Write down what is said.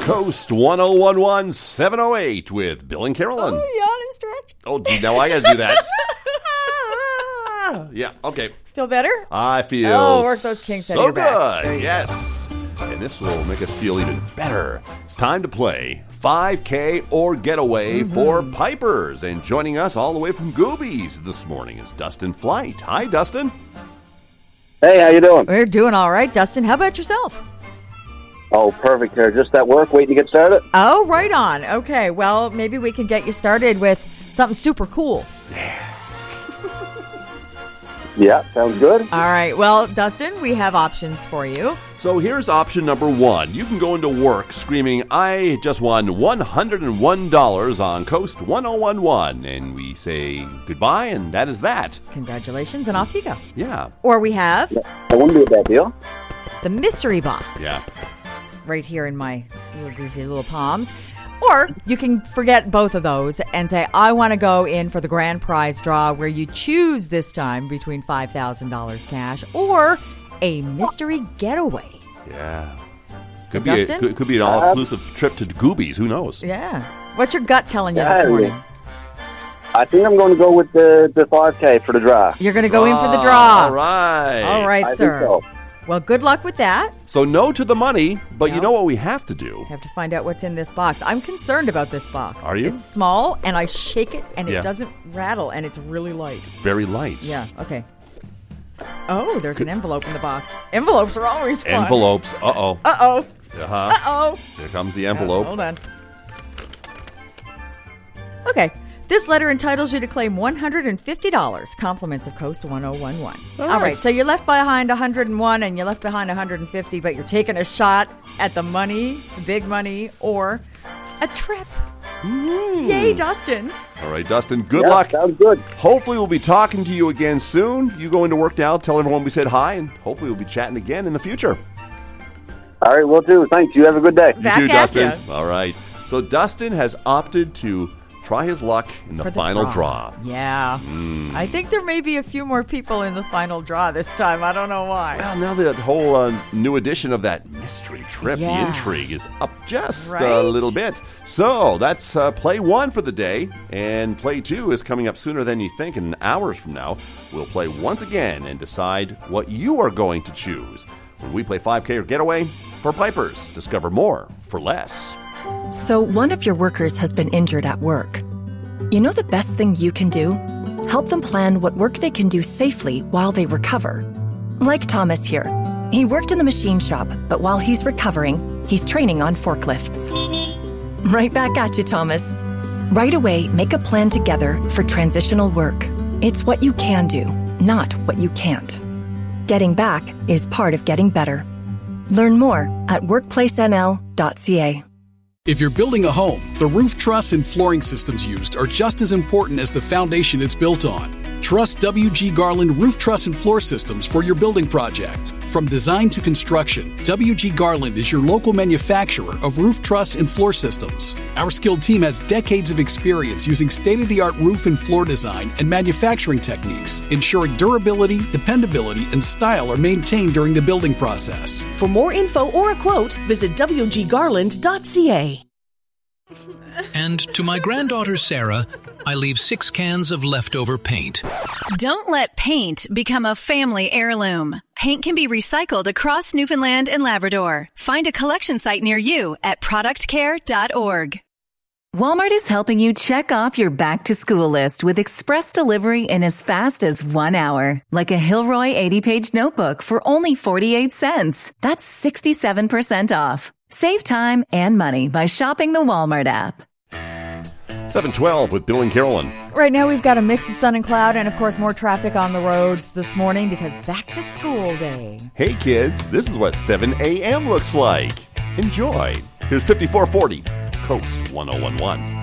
Coast 1011 708 with Bill and Carolyn. Oh, yawn and stretch. Oh, now I got to do that. Yeah, okay. Feel better? I feel work those kinks out of so your back. good. Yes. And this will make us feel even better. It's time to play 5K or Getaway for Pipers. And joining us all the way from Goobies this morning is Dustin Flight. Hi, Dustin. Hey, how you doing? We're doing all right, Dustin. How about yourself? Oh, perfect here. Just at work, waiting to get started. Oh, right on. Okay, well, maybe we can get you started with something super cool. Yeah, sounds good. All right. Well, Dustin, we have options for you. So here's option number 1. You can go into work screaming, I just won $101 on Coast 1011. And we say goodbye, and that is that. Congratulations, and off you go. Yeah. Or we have That wouldn't be a bad deal. the mystery box. Yeah. Right here in my little greasy little palms. Or you can forget both of those and say, I want to go in for the grand prize draw where you choose this time between $5,000 cash or a mystery getaway. Yeah. So, Could be Dustin? could be an all-inclusive trip to Goobies. Who knows? Yeah. What's your gut telling you Yeah, this morning? I think I'm going to go with the 5K for the draw. You're going to go in for the draw. All right. All right, I sir. think so. Well, good luck with that. So no to the money, but you No. know what we have to do? Have to find out what's in this box. I'm concerned about this box. Are you? It's small, and I shake it, and Yeah. it doesn't rattle, and it's really light. Very light. Yeah, okay. Oh, there's an envelope in the box. Envelopes are always fun. Envelopes. Uh-oh. Uh-oh. Uh-huh. Uh-oh. Here comes the envelope. Hold on. Okay. This letter entitles you to claim $150, compliments of Coast 1011. All right, so you left behind 101 and you left behind 150, but you're taking a shot at the money, the big money, or a trip. Yay, Dustin. All right, Dustin, good Yeah, luck. sounds good. Hopefully we'll be talking to you again soon. You go into work now, tell everyone we said hi, and hopefully we'll be chatting again in the future. All right, will do. Thanks. You have a good day. Back you too, at Dustin. ya. All right. So Dustin has opted to try his luck in the For the final draw. Yeah. I think there may be a few more people in the final draw this time. I don't know why. Well, now that whole new edition of that mystery trip, Yeah. the intrigue is up just Right? a little bit. So that's play 1 for the day, and play 2 is coming up sooner than you think. In hours from now, we'll play once again and decide what you are going to choose when we play 5K or Getaway for Pipers. Discover more for less. So one of your workers has been injured at work. You know the best thing you can do? Help them plan what work they can do safely while they recover. Like Thomas here. He worked in the machine shop, but while he's recovering, he's training on forklifts. Right back at you, Thomas. Right away, make a plan together for transitional work. It's what you can do, not what you can't. Getting back is part of getting better. Learn more at workplacenl.ca. If you're building a home, the roof truss and flooring systems used are just as important as the foundation it's built on. Trust WG Garland Roof Truss and Floor Systems for your building project. From design to construction, WG Garland is your local manufacturer of roof truss and floor systems. Our skilled team has decades of experience using state-of-the-art roof and floor design and manufacturing techniques, ensuring durability, dependability, and style are maintained during the building process. For more info or a quote, visit wggarland.ca. And to my granddaughter Sarah, I leave 6 cans of leftover paint. Don't let paint become a family heirloom. Paint can be recycled across Newfoundland and Labrador. Find a collection site near you at productcare.org. Walmart is helping you check off your back-to-school list with express delivery in as fast as 1 hour. Like a Hilroy 80-page notebook for only 48 cents. That's 67% off. Save time and money by shopping the Walmart app. 712 with Bill and Carolyn. Right now we've got a mix of sun and cloud and, of course, more traffic on the roads this morning because back to school day. Hey kids, this is what 7 a.m. looks like. Enjoy. Here's 5440, Coast 1011.